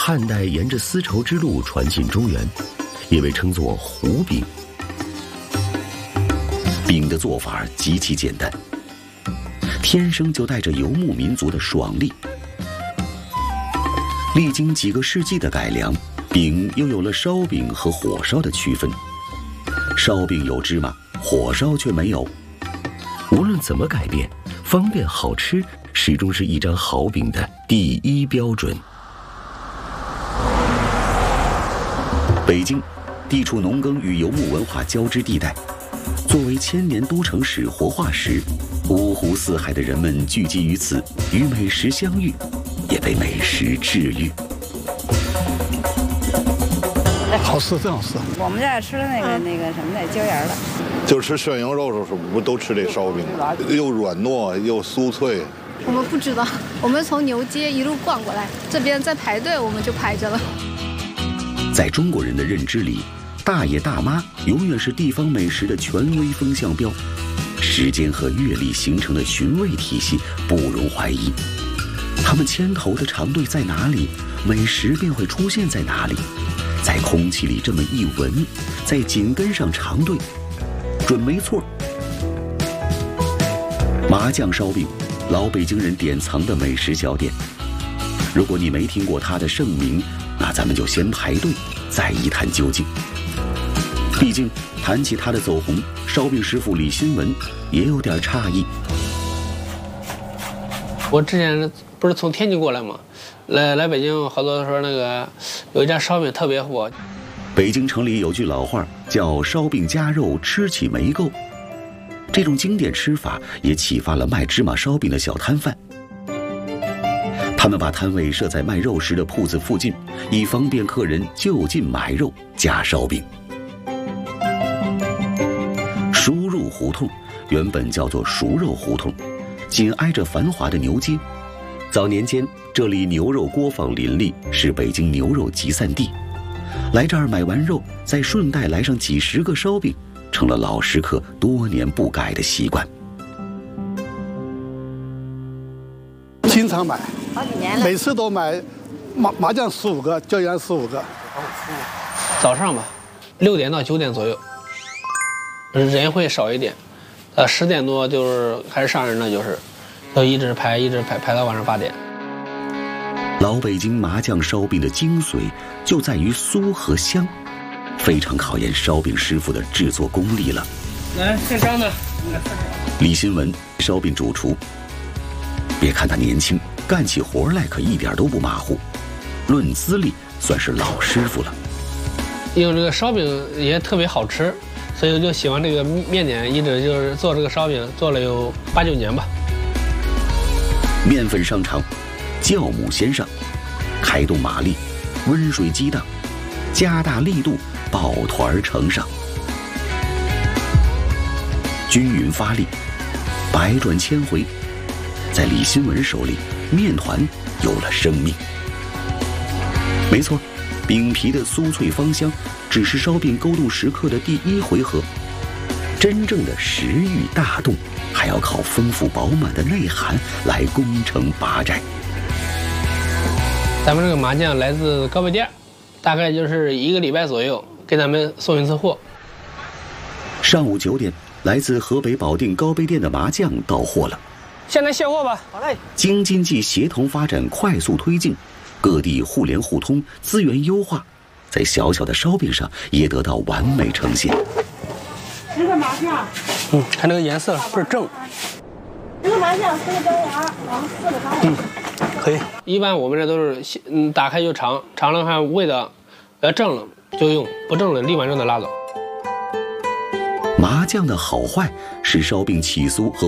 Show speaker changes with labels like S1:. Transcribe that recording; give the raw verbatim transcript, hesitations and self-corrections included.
S1: 汉代沿着丝绸之路传进中原，也被称作糊饼。饼的做法极其简单，天生就带着游牧民族的爽利。历经几个世纪的改良，饼又有了烧饼和火烧的区分。烧饼有芝麻，火烧却没有。无论怎么改变，方便好吃始终是一张好饼的第一标准。北京地处农耕与游牧文化交织地带，作为千年都城市活化石，五湖四海的人们聚集于此，与美食相遇，也被美食治愈。
S2: 好吃，真好吃。
S3: 我们家吃的那个、嗯、那个什么那椒盐的，
S4: 就吃涮羊肉的时候，不都吃这烧饼，又软糯又酥脆。
S5: 我们不知道，我们从牛街一路逛过来，这边在排队，我们就排着了。
S1: 在中国人的认知里，大爷大妈永远是地方美食的权威风向标，时间和阅历形成的寻味体系不容怀疑。他们牵头的长队在哪里，美食便会出现在哪里。在空气里这么一闻，在紧跟上长队，准没错。麻酱烧饼，老北京人典藏的美食小点。如果你没听过它的盛名，那咱们就先排队，再一探究竟。毕竟谈起它的走红，烧饼师傅李新文也有点诧异。
S6: 我之前不是从天津过来吗？来来北京，好多时候那个有一家烧饼特别火。
S1: 北京城里有句老话叫“烧饼夹肉，吃起没够”，这种经典吃法也启发了卖芝麻烧饼的小摊贩。他们把摊位设在卖肉食的铺子附近，以方便客人就近买肉夹烧饼。输入胡同原本叫做熟肉胡同，紧挨着繁华的牛街。早年间，这里牛肉锅坊林立，是北京牛肉集散地。来这儿买完肉，再顺带来上几十个烧饼，成了老食客多年不改的习惯。
S2: 经常买，
S3: 好几年了，
S2: 每次都买麻麻酱十五个，椒盐十五个。
S6: 早上吧，六点到九点左右，人会少一点。呃，十点多就是开始上人了，就是。要一直排，一直排，排到晚上八点。
S1: 老北京麻酱烧饼的精髓就在于酥和香，非常考验烧饼师傅的制作功力了。
S6: 来，姓张的，
S1: 李新文，烧饼主厨。别看他年轻，干起活来可一点都不马虎，论资历算是老师傅了。
S6: 因为这个烧饼也特别好吃，所以我就喜欢这个面点，一直就是做这个烧饼，做了有八九年吧。
S1: 面粉上场，酵母先上，开动马力，温水激荡，加大力度，抱团呈上，均匀发力，百转千回，在李新文手里，面团有了生命。没错，饼皮的酥脆芳香，只是烧饼勾动食客的第一回合。真正的食欲大动，还要靠丰富饱满的内涵来攻城拔寨。
S6: 咱们这个麻酱来自高碑店，大概就是一个礼拜左右给咱们送一次货。
S1: 上午九点，来自河北保定高碑店的麻酱到货了。
S6: 现在卸货吧。好嘞。
S1: 京津冀协同发展快速推进，各地互联互通，资源优化，在小小的烧饼上也得到完美呈现。
S3: 这个麻酱，
S6: 嗯，看这个颜色倍儿正。
S3: 这个麻酱四个椒盐，然后四个烧饼。
S6: 嗯，可以。一般我们这都是嗯打开就尝，尝了看味道，要正了就用，不正了立马就得拉走。
S1: 麻酱的好坏是烧饼起酥和